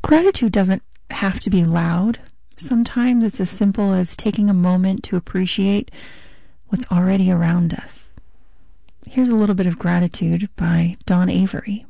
Gratitude doesn't have to be loud. Sometimes it's as simple as taking a moment to appreciate what's already around us. Here's a little bit of gratitude by Don Avery.